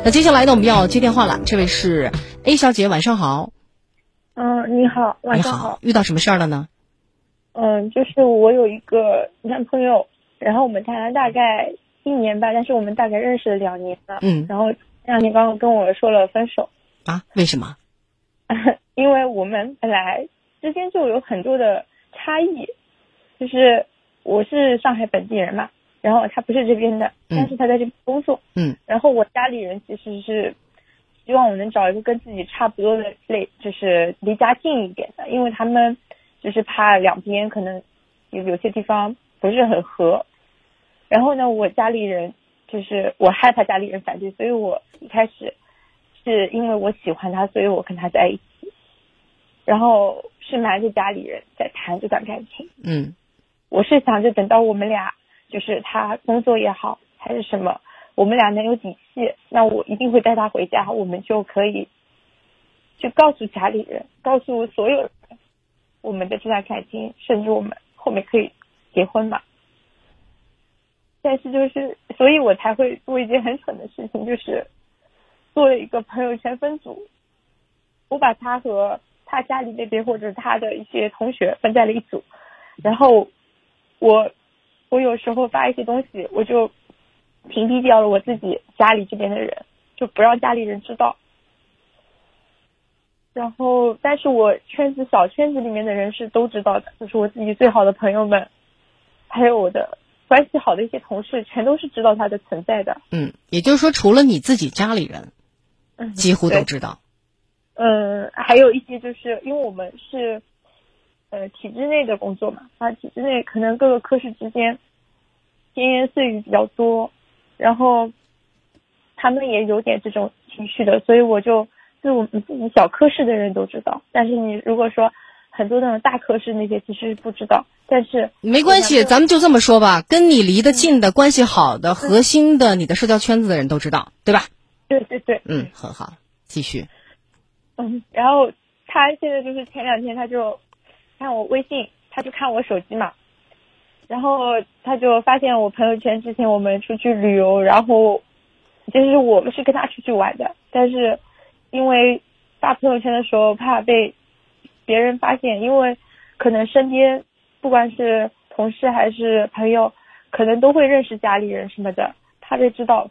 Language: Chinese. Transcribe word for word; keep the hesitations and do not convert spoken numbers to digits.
那接下来呢，我们要接电话了。这位是 A 小姐，晚上好。 嗯，你好，晚上好。 你好，遇到什么事儿了呢？ 嗯，就是我有一个男朋友，然后我们谈了大概一年吧，但是我们大概认识了两年了。 嗯， 然后这两天刚刚跟我说了分手。 啊？为什么？ 因为我们本来之间就有很多的差异，就是我是上海本地人嘛，然后他不是这边的， 嗯但是他在这边工作。 嗯， 然后我家里人其实是希望我能找一个跟自己差不多的类，就是离家近一点的，因为他们就是怕两边可能有有些地方不是很合。然后呢，我家里人就是我害怕家里人反对，所以我一开始是因为我喜欢他，所以我跟他在一起，然后是瞒着家里人在谈这段感情。 嗯， 我是想着等到我们俩就是他工作也好还是什么，我们俩能有底气，那我一定会带他回家，我们就可以去告诉家里人，告诉所有人我们的这段感情，甚至我们后面可以结婚嘛。但是就是所以我才会做一件很蠢的事情，就是做了一个朋友圈分组，我把他和他家里那边或者他的一些同学分在了一组，然后我我有时候发一些东西，我就屏蔽掉了我自己家里这边的人，就不让家里人知道。然后但是我圈子小圈子里面的人是都知道的，就是我自己最好的朋友们，还有我的关系好的一些同事，全都是知道他的存在的。 嗯，也就是说除了你自己家里人， 嗯， 几乎都知道。 嗯，还有一些就是因为我们是呃体制内的工作嘛，啊，体制内可能各个科室之间闲言碎语比较多，然后他们也有点这种情绪的，所以我就就我们自己小科室的人都知道，但是你如果说很多那种大科室那些其实不知道，但是没关系，咱们就这么说吧，跟你离得近的、关系好的、核心的你的社交圈子的人都知道，对吧？ 对对对， 嗯，很好，继续。 嗯，然后他现在就是前两天他就看我微信，他就看我手机嘛，然后他就发现我朋友圈之前我们出去旅游，然后就是我们是跟他出去玩的，但是因为发朋友圈的时候怕被别人发现，因为可能身边不管是同事还是朋友可能都会认识家里人什么的，怕被知道，